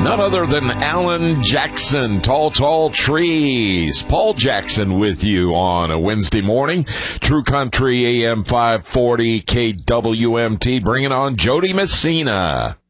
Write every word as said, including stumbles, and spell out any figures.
None other than Alan Jackson, Tall, Tall Trees. Paul Jackson with you on a Wednesday morning. True Country A M five forty K W M T, bringing on Jody Messina.